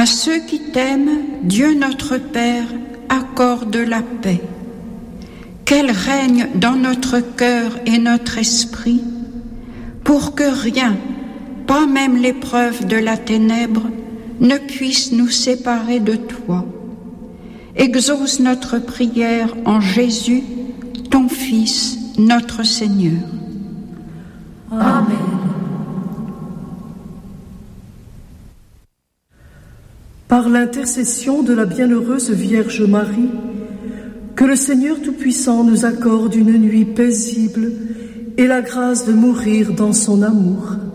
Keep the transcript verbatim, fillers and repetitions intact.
ceux qui t'aiment, Dieu notre Père accorde la paix. Qu'elle règne dans notre cœur et notre esprit, pour que rien, pas même l'épreuve de la ténèbre, ne puisse nous séparer de toi. Exauce notre prière en Jésus, ton Fils, notre Seigneur. Amen. Par l'intercession de la bienheureuse Vierge Marie, que le Seigneur Tout-Puissant nous accorde une nuit paisible et la grâce de mourir dans son amour.